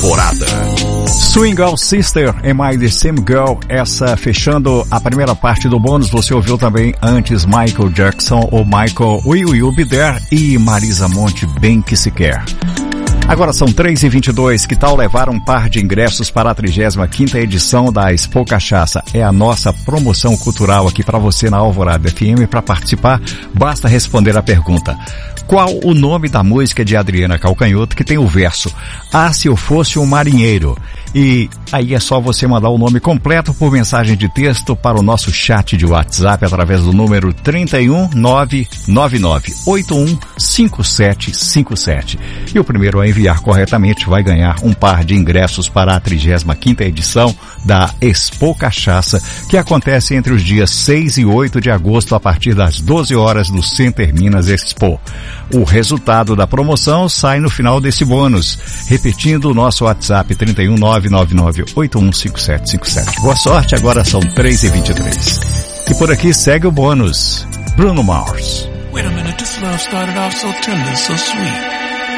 Alvorada. Swing Out Sister and My The Same Girl, essa fechando a primeira parte do bônus. Você ouviu também antes Michael Jackson, ou Michael Will You Be There, e Marisa Monte, Bem Que Se Quer. Agora são 3h22, que tal levar um par de ingressos para a 35ª edição da Expo Cachaça? É a nossa promoção cultural aqui para você na Alvorada FM. Para participar, basta responder a pergunta: qual o nome da música de Adriana Calcanhoto que tem o verso "Ah, se eu fosse um marinheiro"? E aí é só você mandar o nome completo por mensagem de texto para o nosso chat de WhatsApp através do número 31999815757. E o primeiro a enviar corretamente vai ganhar um par de ingressos para a 35ª edição da Expo Cachaça, que acontece entre os dias 6 e 8 de agosto a partir das 12 horas no Center Minas Expo. O resultado da promoção sai no final desse bônus. Repetindo o nosso WhatsApp 31999815757. Boa sorte, agora são 3h23. E por aqui segue o bônus. Bruno Mars. Wait a minute, this love started off so tender, so sweet.